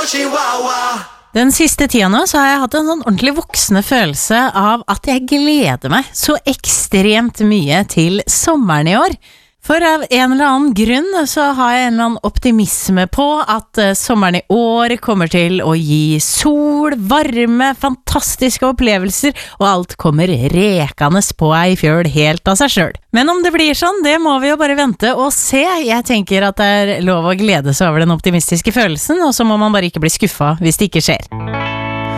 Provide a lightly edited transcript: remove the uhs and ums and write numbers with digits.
Den siste tida nå så har jeg hatt en sånn ordentlig voksende følelse av at jeg gleder meg så ekstremt mye til sommeren i år. For av en eller annen grunn så har jeg en eller annen optimisme på at sommeren i år kommer til å gi sol, varme, fantastiske opplevelser, og alt kommer rekende på ei fjøl helt av seg selv. Men om det blir sånn, det må vi jo bare vente og se. Jeg tenker at det er lov å glede seg over den optimistiske følelsen, og så må man bare ikke bli skuffet hvis det ikke skjer.